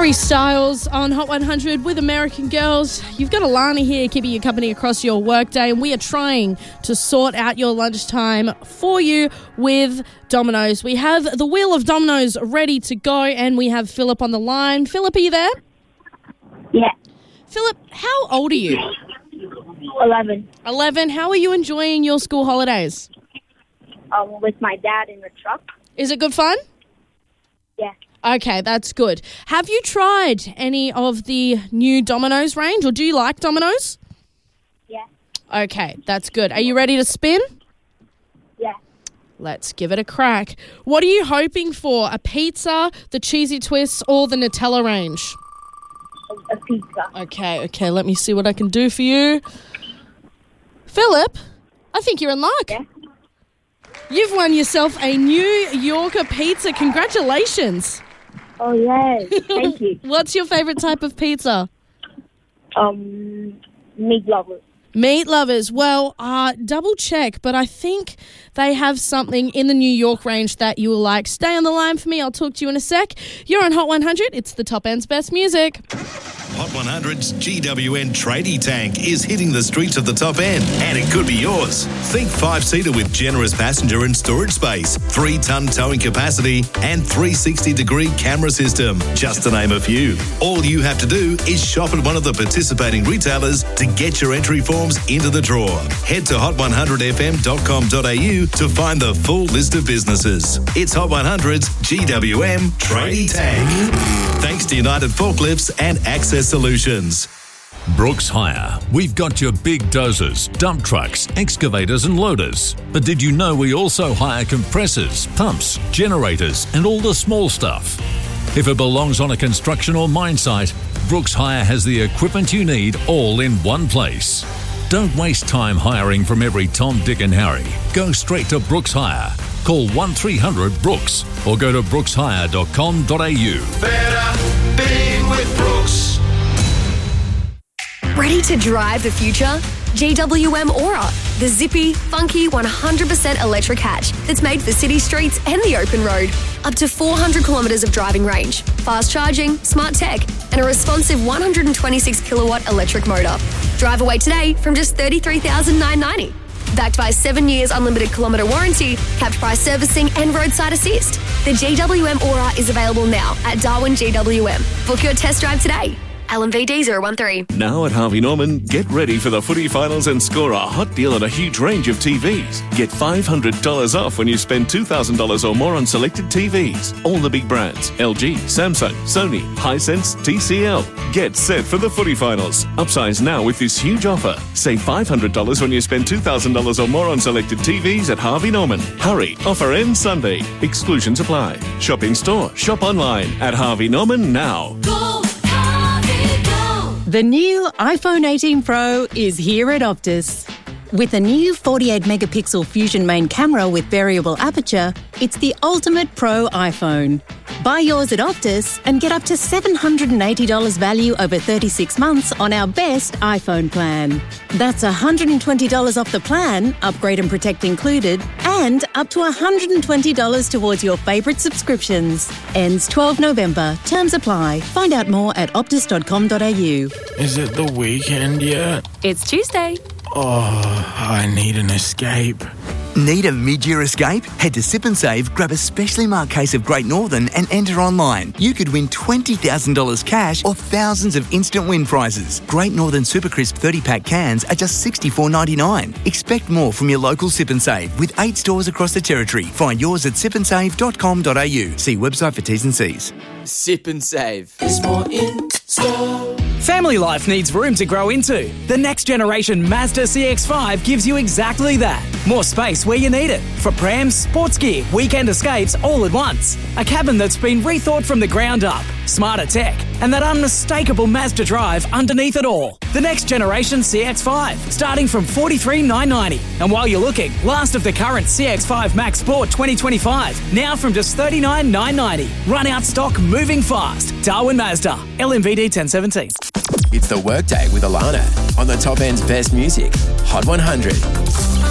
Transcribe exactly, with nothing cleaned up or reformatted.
Harry Styles on Hot one hundred with American Girls. You've got Alana here keeping you company across your workday, and we are trying to sort out your lunchtime for you with Domino's. We have the wheel of Domino's ready to go, and we have Philip on the line. Philip, are you there? Yeah. Philip, how old are you? Eleven. Eleven. How are you enjoying your school holidays? Um, with my dad in the truck. Is it good fun? Yeah. Okay, that's good. Have you tried any of the new Domino's range, or do you like Domino's? Yeah. Okay, that's good. Are you ready to spin? Yeah. Let's give it a crack. What are you hoping for? A pizza, the cheesy twists, or the Nutella range? A pizza. Okay, okay, let me see what I can do for you. Philip, I think you're in luck. Yeah. You've won yourself a New Yorker pizza. Congratulations. Oh, yes. Thank you. What's your favourite type of pizza? Um, meat lovers. Meat lovers. Well, uh, double check, but I think they have something in the New York range that you will like. Stay on the line for me. I'll talk to you in a sec. You're on Hot one hundred. It's the top end's best music. Hot one hundred's G W N tradie tank is hitting the streets of the top end, and it could be yours. Think five-seater with generous passenger and storage space, three-ton towing capacity, and three sixty degree camera system, just to name a few. All you have to do is shop at one of the participating retailers to get your entry forms into the draw. Head to hot one hundred f m dot com dot a u to find the full list of businesses. It's Hot one hundred's G W M tradie tank. Thanks to United Forklifts and Access Solutions. Brooks Hire. We've got your big dozers, dump trucks, excavators and loaders. But did you know we also hire compressors, pumps, generators and all the small stuff? If it belongs on a construction or mine site, Brooks Hire has the equipment you need all in one place. Don't waste time hiring from every Tom, Dick and Harry. Go straight to Brooks Hire. Call one three hundred Brooks or go to brooks hire dot com dot a u. Better being with Brooks. Ready to drive the future? G W M Aura, the zippy, funky one hundred percent electric hatch that's made for city streets and the open road. Up to four hundred kilometres of driving range, fast charging, smart tech, and a responsive one hundred twenty-six kilowatt electric motor. Drive away today from just thirty-three thousand nine hundred ninety dollars. Backed by seven years unlimited kilometre warranty, capped price servicing and roadside assist. The G W M Aura is available now at Darwin G W M. Book your test drive today. L M V D zero one three. Now at Harvey Norman, get ready for the footy finals and score a hot deal on a huge range of T Vs. Get five hundred dollars off when you spend two thousand dollars or more on selected T Vs. All the big brands, L G, Samsung, Sony, Hisense, T C L. Get set for the footy finals. Upsize now with this huge offer. Save five hundred dollars when you spend two thousand dollars or more on selected T Vs at Harvey Norman. Hurry, offer ends Sunday. Exclusions apply. Shop in store, shop online at Harvey Norman now. Go! The new iPhone eighteen Pro is here at Optus. With a new forty-eight megapixel Fusion main camera with variable aperture, it's the ultimate pro iPhone. Buy yours at Optus and get up to seven hundred eighty dollars value over thirty-six months on our best iPhone plan. That's one hundred twenty dollars off the plan, upgrade and protect included, and up to one hundred twenty dollars towards your favourite subscriptions. Ends twelfth November. Terms apply. Find out more at optus dot com dot a u. Is it the weekend yet? It's Tuesday. Oh, I need an escape. Need a mid-year escape? Head to Sip and Save, grab a specially marked case of Great Northern and enter online. You could win twenty thousand dollars cash or thousands of instant win prizes. Great Northern Super Crisp thirty-pack cans are just sixty-four ninety-nine. Expect more from your local Sip and Save with eight stores across the territory. Find yours at sip and save dot com dot a u. See website for T's and C's. Sip and Save. There's more in store. Family life needs room to grow into. The next generation Mazda C X five gives you exactly that. More space where you need it. For prams, sports gear, weekend escapes all at once. A cabin that's been rethought from the ground up. Smarter tech. And that unmistakable Mazda drive underneath it all. The next generation C X five. Starting from forty-three thousand nine hundred ninety. And while you're looking, last of the current C X five Max Sport twenty twenty-five. Now from just thirty-nine thousand nine hundred ninety. Run out stock moving fast. Darwin Mazda. L M V D ten seventeen. It's the Workday with Alana on the top end's best music. Hot one hundred.